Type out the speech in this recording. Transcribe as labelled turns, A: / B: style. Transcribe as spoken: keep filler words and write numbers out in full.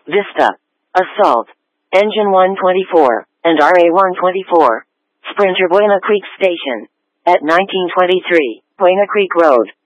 A: Vista, Assault, Engine one twenty-four, and R A one twenty-four. Sprinter Buena Creek Station. At nineteen twenty-three, Buena Creek Road.